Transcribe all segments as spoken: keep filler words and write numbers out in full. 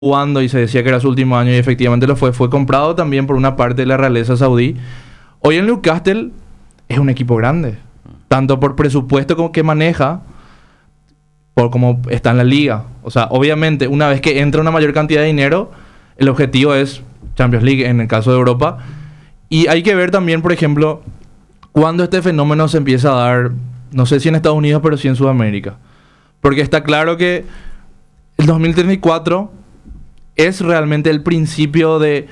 jugando y se decía que era su último año y efectivamente lo fue. Fue comprado también por una parte de la realeza saudí. Hoy el Newcastle es un equipo grande, tanto por presupuesto como que maneja, por cómo está en la liga. O sea, obviamente, una vez que entra una mayor cantidad de dinero, el objetivo es Champions League en el caso de Europa. Y hay que ver también, por ejemplo, cuando este fenómeno se empieza a dar, no sé si en Estados Unidos, pero sí en Sudamérica. Porque está claro que el dos mil treinta y cuatro es realmente el principio de,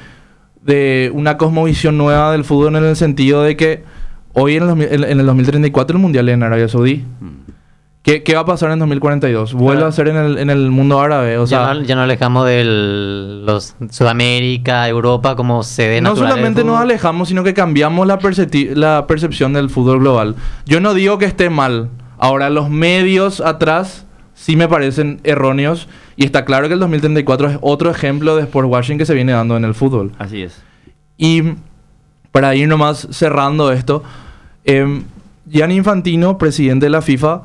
de una cosmovisión nueva del fútbol, en el sentido de que hoy en el, dos mil, en, en el dos mil treinta y cuatro el Mundial es en Arabia Saudí. ¿Qué, ¿Qué va a pasar en dos mil cuarenta y dos? Vuelve Claro. a ser en el, en el mundo árabe. O sea, ya, no, ya no alejamos de los Sudamérica, Europa como sede no natural del solamente nos fútbol. alejamos, sino que cambiamos la, percepti- la percepción del fútbol global. Yo no digo que esté mal. Ahora, los medios atrás sí me parecen erróneos. Y está claro que el dos mil treinta y cuatro es otro ejemplo de sportswashing que se viene dando en el fútbol. Así es. Y para ir nomás cerrando esto, eh, Gianni Infantino, presidente de la FIFA,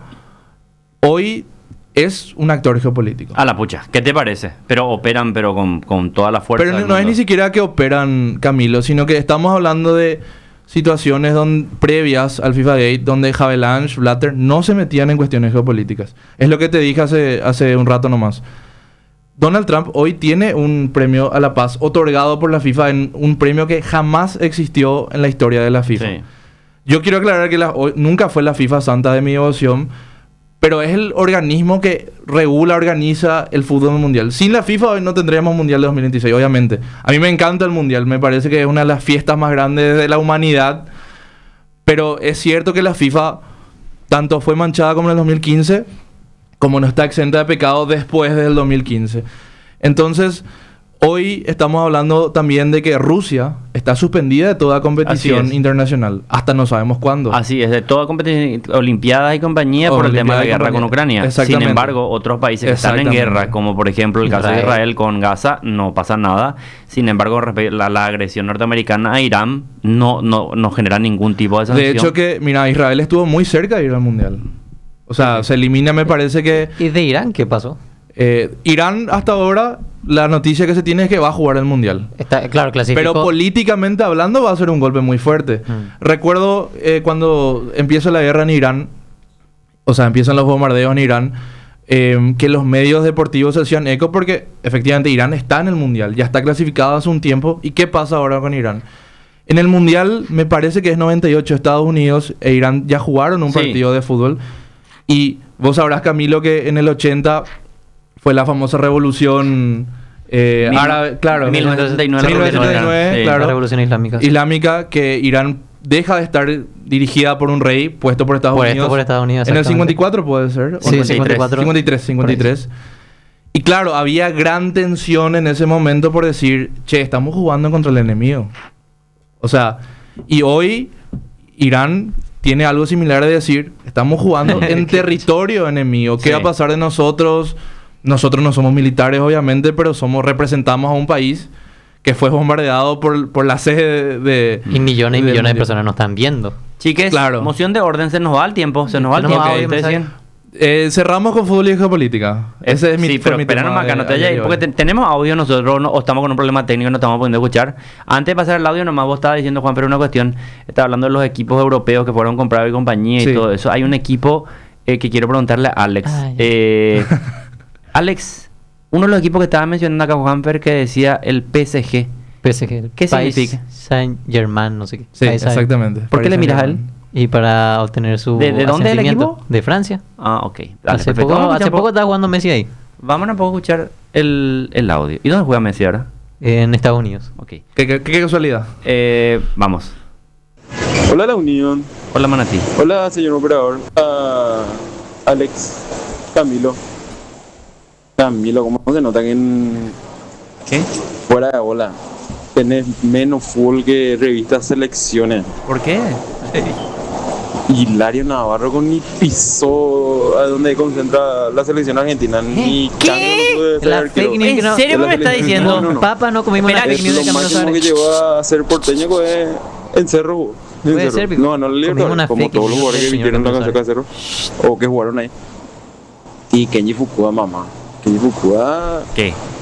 hoy es un actor geopolítico. A la pucha, ¿qué te parece? Pero operan pero con, con toda la fuerza Pero del no es mundo. ni siquiera que operan, Camilo, sino que estamos hablando de situaciones donde, previas al FIFA Gate, donde Havelange, Blatter no se metían en cuestiones geopolíticas. Es lo que te dije hace, hace un rato nomás. Donald Trump hoy tiene un premio a la paz otorgado por la FIFA, en un premio que jamás existió en la historia de la FIFA. Sí. Yo quiero aclarar que la, hoy, nunca fue la FIFA santa de mi devoción, pero es el organismo que regula, organiza el fútbol mundial. Sin la FIFA hoy no tendríamos Mundial de dos mil veintiséis, obviamente. A mí me encanta el Mundial, me parece que es una de las fiestas más grandes de la humanidad. Pero es cierto que la FIFA tanto fue manchada como en el dos mil quince, como no está exenta de pecado después del dos mil quince. Entonces, hoy estamos hablando también de que Rusia está suspendida de toda competición Así es. internacional. Hasta no sabemos cuándo. Así es, de toda competición, Olimpiadas y compañía por el tema de la Olimpiadas y guerra con compañía. Ucrania. Exactamente. Sin embargo, otros países que están en Exactamente. guerra, como por ejemplo el caso de Israel. Israel con Gaza, no pasa nada. Sin embargo, respe- la, la agresión norteamericana a Irán no, no, no genera ningún tipo de sanción. De hecho que, mira, Israel estuvo muy cerca de ir al Mundial. O sea, se elimina, me parece que... ¿Y de Irán qué pasó? eh, Irán hasta ahora, la noticia que se tiene es que va a jugar el Mundial. Está, claro, clasificó. Pero políticamente hablando va a ser un golpe muy fuerte. Mm. Recuerdo eh, cuando empieza la guerra en Irán, o sea, empiezan los bombardeos en Irán, eh, que los medios deportivos se hacían eco porque efectivamente Irán está en el Mundial, ya está clasificado hace un tiempo. ¿Y qué pasa ahora con Irán? En el Mundial, me parece que es noventa y ocho, Estados Unidos e Irán ya jugaron un Sí. partido de fútbol. Y vos sabrás, Camilo, que en el ochenta fue la famosa revolución eh, Mil- árabe, claro. mil novecientos setenta y nueve, mil novecientos setenta y nueve, sí. claro. La revolución islámica. Islámica, que Irán deja de estar dirigida por un rey puesto por Estados Puesto Unidos. por Estados Unidos, En el exactamente. cincuenta y cuatro puede ser. ¿o Sí, no? cincuenta y cuatro. cincuenta y tres, cincuenta y tres. Y claro, había gran tensión en ese momento por decir, che, estamos jugando contra el enemigo. O sea, y hoy Irán tiene algo similar de decir, estamos jugando en territorio enemigo. ¿Qué Sí. va a pasar de nosotros? Nosotros no somos militares, obviamente, pero somos representamos a un país que fue bombardeado por, por la sede de... de- Y millones y del millones de mundial. personas nos están viendo. Chiques, Claro. moción de orden, se nos va el tiempo, se nos va el Tenemos tiempo. audio, Ustedes mensaje. siguen. Eh, cerramos con fútbol y geopolítica. Ese es mi Sí, fue pero mi espera tema nomás acá, de no te ayer vayas, y porque hoy. te- tenemos audio nosotros, no, o estamos con un problema técnico, no estamos pudiendo escuchar. Antes de pasar el audio, nomás vos estabas diciendo, Juan, pero una cuestión, estaba hablando de los equipos europeos que fueron comprados y compañía y Sí. todo eso. Hay un equipo eh, que quiero preguntarle a Alex. Ay. Eh, Alex, uno de los equipos que estaba mencionando acá, Juanfer, que decía el P S G. P S G. ¿Qué País significa? Saint-Germain, no sé qué. Sí, País Saint- exactamente. ¿Por qué le miras a él? Y para obtener su ¿De- de dónde es el asentimiento. equipo? De Francia. Ah, ok. Dale, hace perfecto. poco, Vamos a hace escuchar un poco poco- estaba jugando Messi ahí. Vamos a un poco escuchar el, el audio. ¿Y dónde juega Messi ahora? En Estados Unidos. Ok. ¿Qué, qué, qué casualidad? Eh, vamos. Hola La Unión, Hola, Manatí. hola señor operador, Ah, Alex, Camilo. Camilo, ¿cómo se nota que en ¿Qué? fuera de bola tenés menos fútbol que revistas selecciones? ¿Por qué? Hilario Navarro con ni piso a donde concentra la selección argentina, ni ¿Qué? Cano no puede ser La arquero. fake news ¿En que no- serio De la me está selección- diciendo? No, no, no. Papa, no comimos Espera, la Es fake news de lo Camilo máximo que Suárez. llegó a ser porteño pues, en Cerro. en Puede Cerro. ser, Pico. No, no le Comimos una Libertadores, como fake todos los news jugadores del que señor vinieron a la Camilo Conseca Cerro o que jugaron ahí. Y Kenji Fukuda, mamá. Kenji Fukuda ¿Qué?